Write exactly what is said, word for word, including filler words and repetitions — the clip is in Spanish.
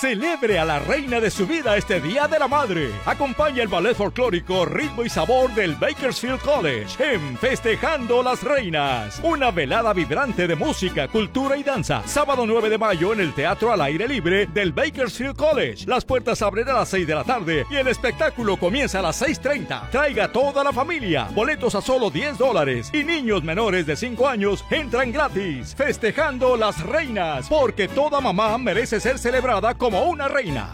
Celebre a la reina de su vida este Día de la Madre. Acompaña el ballet folclórico Ritmo y Sabor del Bakersfield College en Festejando las Reinas. Una velada vibrante de música, cultura y danza. Sábado nueve de mayo en el Teatro al Aire Libre del Bakersfield College. Las puertas abren a las seis de la tarde y el espectáculo comienza a las seis treinta. Traiga toda la familia. Boletos a solo diez dólares y niños menores de cinco años entran gratis. Festejando las Reinas, porque toda mamá merece ser celebrada como una reina.